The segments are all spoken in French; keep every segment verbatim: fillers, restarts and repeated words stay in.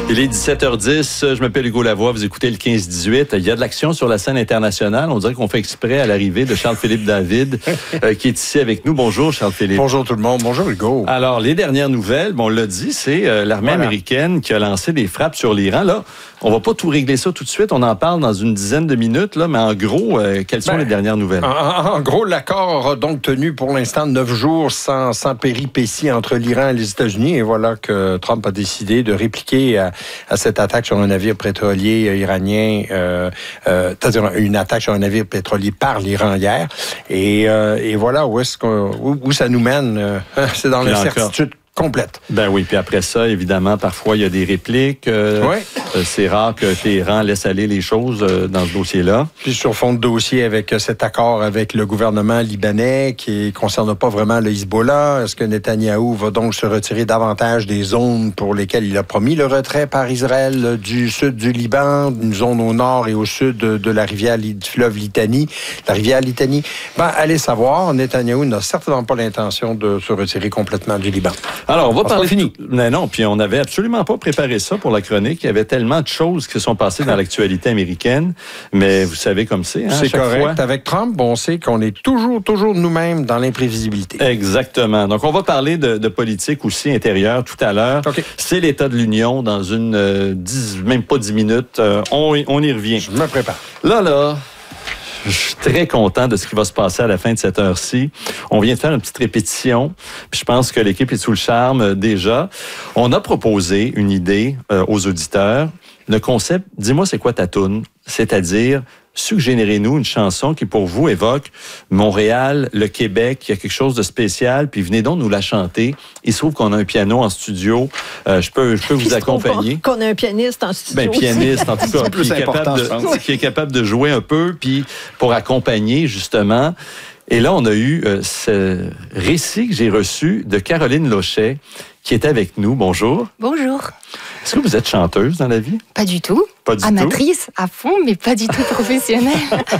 Il est dix-sept heures dix, je m'appelle Hugo Lavoie, vous écoutez le quinze dix-huit. Il y a de l'action sur la scène internationale. On dirait qu'on fait exprès à l'arrivée de Charles-Philippe David, euh, qui est ici avec nous. Bonjour Charles-Philippe. Bonjour tout le monde, bonjour Hugo. Alors, les dernières nouvelles, bon, on l'a dit, c'est euh, l'armée voilà. américaine qui a lancé des frappes sur l'Iran. Là, on va pas tout régler ça tout de suite, on en parle dans une dizaine de minutes, là, mais en gros, euh, quelles sont ben, les dernières nouvelles? En, en gros, l'accord aura donc tenu pour l'instant neuf jours sans, sans péripéties entre l'Iran et les États-Unis. Et voilà que Trump a décidé de répliquer à, à cette attaque sur un navire pétrolier iranien, euh, euh, c'est-à-dire une attaque sur un navire pétrolier par l'Iran hier. Et, euh, et voilà où est-ce qu'on, où, où ça nous mène. Euh, c'est dans l'incertitude complète. Ben oui, puis après ça, évidemment, parfois, il y a des répliques. Euh, oui. euh, c'est rare que Téhéran laisse aller les choses euh, dans ce dossier-là. Puis sur fond de dossier avec euh, cet accord avec le gouvernement libanais qui ne concerne pas vraiment le Hezbollah, est-ce que Netanyahou va donc se retirer davantage des zones pour lesquelles il a promis le retrait par Israël du sud du Liban, une zone au nord et au sud de, de la rivière du fleuve Litanie, la rivière Litanie? Ben, allez savoir, Netanyahou n'a certainement pas l'intention de se retirer complètement du Liban. Alors, on va parler... fini. Non, non, puis on n'avait absolument pas préparé ça pour la chronique. Il y avait tellement de choses qui se sont passées dans l'actualité américaine, mais vous savez comme c'est, hein, c'est correct. Fois. Avec Trump, on sait qu'on est toujours, toujours nous-mêmes dans l'imprévisibilité. Exactement. Donc, on va parler de, de politique aussi intérieure tout à l'heure. Okay. C'est l'état de l'Union dans une... Euh, dix, même pas dix minutes. Euh, on, on y revient. Je me prépare. Là, là... Je suis très content de ce qui va se passer à la fin de cette heure-ci. On vient de faire une petite répétition, puis je pense que l'équipe est sous le charme euh, déjà. On a proposé une idée euh, aux auditeurs. Le concept, dis-moi c'est quoi ta toune, c'est-à-dire suggérez-nous une chanson qui pour vous évoque Montréal, le Québec, il y a quelque chose de spécial, puis venez donc nous la chanter. Il se trouve qu'on a un piano en studio, euh, je peux, je peux vous accompagner. Qu'on a un pianiste en studio. Ben pianiste en tout cas, plus qui, est capable de, qui est capable de jouer un peu, puis pour accompagner justement. Et là, on a eu euh, ce récit que j'ai reçu de Caroline Lochet, qui est avec nous. Bonjour. Bonjour. Est-ce que vous êtes chanteuse dans la vie? Pas du tout. Pas du Amatrice tout. à fond, mais pas du tout professionnelle.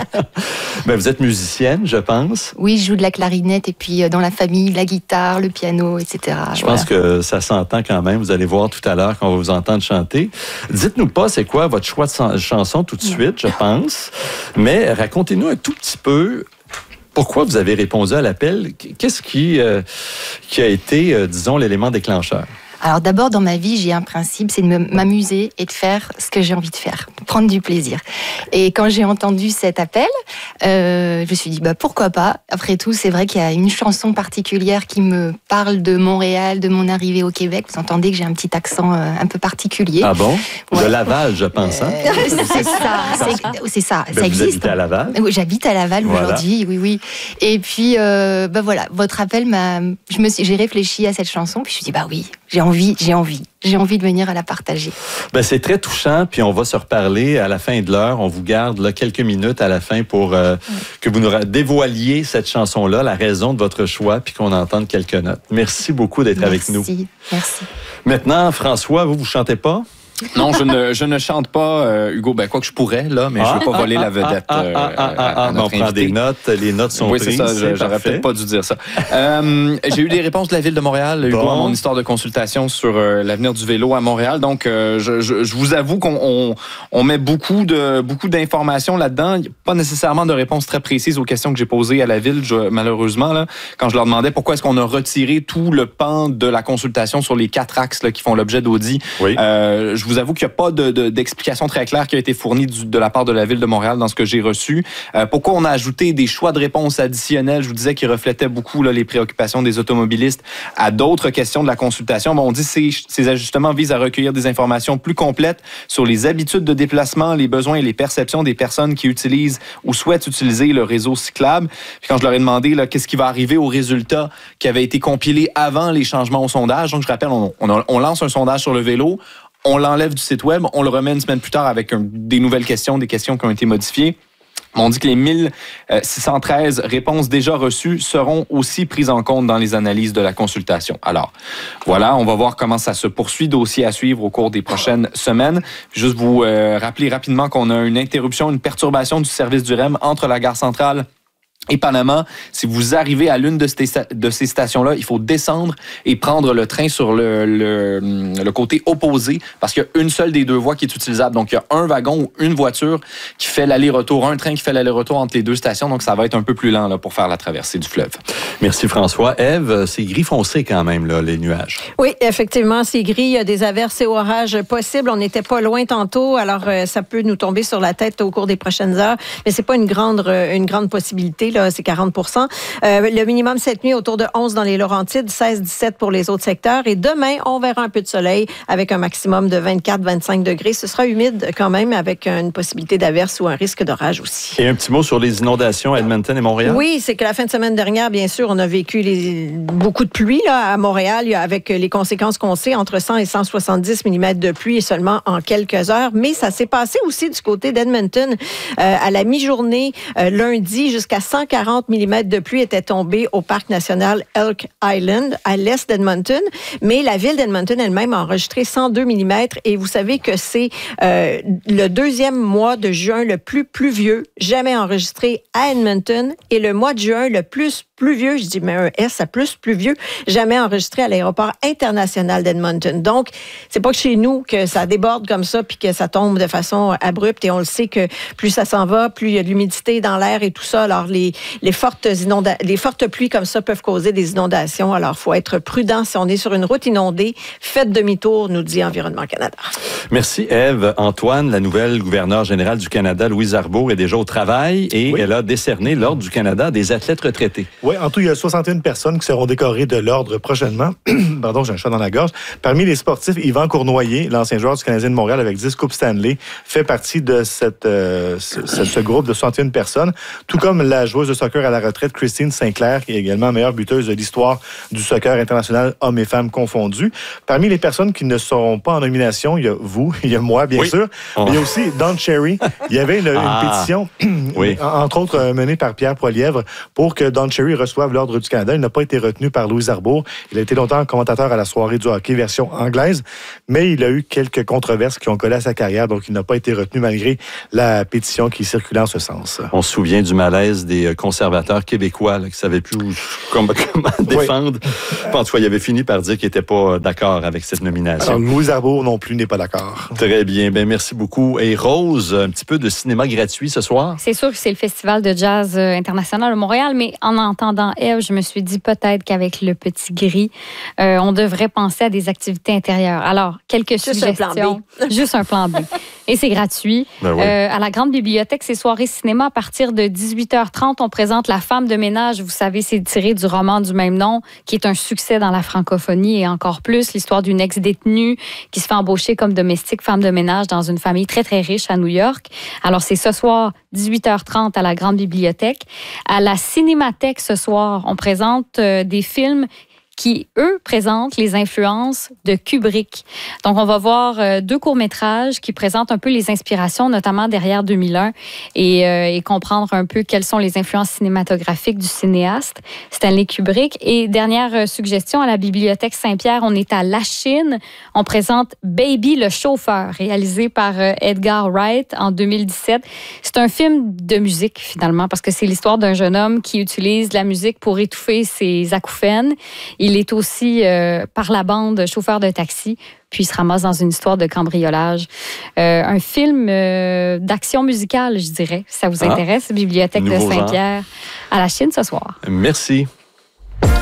Ben, vous êtes musicienne, je pense. Oui, je joue de la clarinette et puis dans la famille, la guitare, le piano, et cetera. Je voilà. pense que ça s'entend quand même. Vous allez voir tout à l'heure quand on va vous entendre chanter. Dites-nous pas c'est quoi votre choix de chanson tout de suite, je pense. Mais racontez-nous un tout petit peu... Pourquoi vous avez répondu à l'appel? Qu'est-ce qui, euh, qui a été, euh, disons, l'élément déclencheur? Alors d'abord, dans ma vie, j'ai un principe, c'est de m'amuser et de faire ce que j'ai envie de faire, prendre du plaisir. Et quand j'ai entendu cet appel, euh, je me suis dit, bah, pourquoi pas? Après tout, c'est vrai qu'il y a une chanson particulière qui me parle de Montréal, de mon arrivée au Québec. Vous entendez que j'ai un petit accent euh, un peu particulier. Ah bon? Ouais. De Laval, je pense. Hein? Euh, c'est ça, c'est, c'est ça, ben ça vous existe. Vous habitez à Laval? J'habite à Laval voilà. aujourd'hui, oui, oui. Et puis, euh, bah voilà, votre appel m'a... Je me suis... J'ai réfléchi à cette chanson, puis je me suis dit, bah oui, j'ai envie, j'ai envie. J'ai envie de venir à la partager. Ben, c'est très touchant, puis on va se reparler à la fin de l'heure. On vous garde là, quelques minutes à la fin pour euh, oui. que vous nous dévoiliez cette chanson-là, la raison de votre choix, puis qu'on entende quelques notes. Merci beaucoup d'être Merci. avec nous. Merci, merci. Maintenant, François, vous, vous chantez pas? Non, je ne, je ne chante pas, euh, Hugo. Ben, quoi que je pourrais, là, mais ah, je ne veux pas ah, voler ah, la vedette. Ah, ah, ah, ah, ah, ah, ben, on prend des notes, les notes sont oui, prises. Oui, c'est ça, j'aurais peut-être pas dû dire ça. euh, j'ai eu des réponses de la Ville de Montréal, Hugo, bon. à mon histoire de consultation sur euh, l'avenir du vélo à Montréal. Donc, euh, je, je, je vous avoue qu'on on, on met beaucoup, de, beaucoup d'informations là-dedans. Il n'y a pas nécessairement de réponse très précise aux questions que j'ai posées à la Ville, je, malheureusement, là, quand je leur demandais pourquoi est-ce qu'on a retiré tout le pan de la consultation sur les quatre axes là, qui font l'objet d'audit. Oui. Euh, je vous avoue qu'il n'y a pas de De, d'explications très claires qui a été fournie du, de la part de la Ville de Montréal dans ce que j'ai reçu. Euh, pourquoi on a ajouté des choix de réponses additionnels, je vous disais, qui reflétaient beaucoup là, les préoccupations des automobilistes à d'autres questions de la consultation. Bon, on dit que ces, ces ajustements visent à recueillir des informations plus complètes sur les habitudes de déplacement, les besoins et les perceptions des personnes qui utilisent ou souhaitent utiliser le réseau cyclable. Puis quand je leur ai demandé là, qu'est-ce qui va arriver aux résultats qui avaient été compilés avant les changements au sondage, donc je rappelle, on, on, a, on lance un sondage sur le vélo, on l'enlève du site web, on le remet une semaine plus tard avec un, des nouvelles questions, des questions qui ont été modifiées. On dit que les mille six cent treize réponses déjà reçues seront aussi prises en compte dans les analyses de la consultation. Alors, voilà, on va voir comment ça se poursuit, dossier à suivre au cours des prochaines semaines. Juste vous euh, rappeler rapidement qu'on a une interruption, une perturbation du service du R E M entre la gare centrale Et Panama, si vous arrivez à l'une de ces, de ces stations-là, il faut descendre et prendre le train sur le, le, le côté opposé parce qu'il y a une seule des deux voies qui est utilisable. Donc, il y a un wagon ou une voiture qui fait l'aller-retour, un train qui fait l'aller-retour entre les deux stations. Donc, ça va être un peu plus lent là, pour faire la traversée du fleuve. Merci François. Ève, c'est gris foncé quand même, là, les nuages. Oui, effectivement, c'est gris. Il y a des averses et orages possibles. On n'était pas loin tantôt, alors euh, ça peut nous tomber sur la tête au cours des prochaines heures, mais c'est pas une grande, une grande possibilité, là. C'est quarante pour cent. Euh, le minimum cette nuit autour de onze dans les Laurentides, seize dix-sept pour les autres secteurs. Et demain, on verra un peu de soleil avec un maximum de vingt-quatre vingt-cinq degrés. Ce sera humide quand même avec une possibilité d'averse ou un risque d'orage aussi. Et un petit mot sur les inondations à Edmonton et Montréal? Oui, c'est que la fin de semaine dernière, bien sûr, on a vécu les, beaucoup de pluie là, à Montréal avec les conséquences qu'on sait, entre cent et cent soixante-dix millimètres de pluie seulement en quelques heures. Mais ça s'est passé aussi du côté d'Edmonton. Euh, à la mi-journée, euh, lundi, jusqu'à cent quarante millimètres de pluie étaient tombés au parc national Elk Island, à l'est d'Edmonton. Mais la ville d'Edmonton elle-même a enregistré cent deux millimètres. Et vous savez que c'est euh, le deuxième mois de juin le plus pluvieux jamais enregistré à Edmonton et le mois de juin le plus pluvieux, je dis mais un S à plus pluvieux, jamais enregistré à l'aéroport international d'Edmonton. Donc, c'est pas que chez nous que ça déborde comme ça puis que ça tombe de façon abrupte et on le sait que plus ça s'en va, plus il y a de l'humidité dans l'air et tout ça. Alors, les, les, fortes inonda- les fortes pluies comme ça peuvent causer des inondations. Alors, il faut être prudent si on est sur une route inondée. Faites demi-tour, nous dit Environnement Canada. Merci Ève. Antoine, la nouvelle gouverneure générale du Canada, Louise Arbour, est déjà au travail et oui. elle a décerné l'Ordre du Canada des athlètes retraités. Oui, en tout, il y a soixante et une personnes qui seront décorées de l'Ordre prochainement. Pardon, j'ai un chat dans la gorge. Parmi les sportifs, Yvan Cournoyer, l'ancien joueur du Canadien de Montréal avec dix Coupes Stanley, fait partie de cette, euh, ce, ce groupe de soixante et une personnes, tout comme la joueuse de soccer à la retraite, Christine Sinclair, qui est également meilleure buteuse de l'histoire du soccer international, hommes et femmes confondus. Parmi les personnes qui ne seront pas en nomination, il y a vous, il y a moi, bien oui. sûr, oh. mais il y a aussi Don Cherry. Il y avait une, ah. une pétition, oui. entre autres menée par Pierre Poilievre, pour que Don Cherry reçoive l'Ordre du Canada. Il n'a pas été retenu par Louise Arbour. Il a été longtemps commentateur à la soirée du hockey version anglaise, mais il a eu quelques controverses qui ont collé à sa carrière, donc il n'a pas été retenu malgré la pétition qui circulait en ce sens. On se souvient du malaise des conservateurs québécois là, qui ne savaient plus où, comment, comment défendre. Oui. En tout cas, il avait fini par dire qu'il n'était pas d'accord avec cette nomination. Alors, Louise Arbour non plus n'est pas d'accord. Très bien. Ben, merci beaucoup. Et Rose, un petit peu de cinéma gratuit ce soir? C'est sûr que c'est le Festival de jazz international à Montréal, mais en entendant Ève, je me suis dit peut-être qu'avec le petit gris, euh, on devrait penser à des activités intérieures. Alors, quelques juste suggestions. Un plan B. Juste un plan B. Et c'est gratuit. Ben oui. euh, à la Grande Bibliothèque, c'est soirée cinéma à partir de dix-huit heures trente. On présente La femme de ménage. Vous savez, c'est tiré du roman du même nom, qui est un succès dans la francophonie et encore plus l'histoire d'une ex-détenue qui se fait embaucher comme domestique femme de ménage dans une famille très, très riche à New York. Alors, c'est ce soir, dix-huit heures trente à la Grande Bibliothèque. À la Cinémathèque, ce soir, on présente euh, des films qui, eux, présentent les influences de Kubrick. Donc, on va voir euh, deux courts-métrages qui présentent un peu les inspirations, notamment derrière deux mille un, et, euh, et comprendre un peu quelles sont les influences cinématographiques du cinéaste Stanley Kubrick. Et dernière euh, suggestion, à la Bibliothèque Saint-Pierre, on est à Lachine. On présente Baby le chauffeur, réalisé par euh, Edgar Wright en deux mille dix-sept. C'est un film de musique, finalement, parce que c'est l'histoire d'un jeune homme qui utilise la musique pour étouffer ses acouphènes. Il est aussi, euh, par la bande, chauffeur de taxi, puis il se ramasse dans une histoire de cambriolage. Euh, un film euh, d'action musicale, je dirais, si ça vous intéresse. Ah, Bibliothèque de Saint-Pierre, genre. À la Chine ce soir. Merci.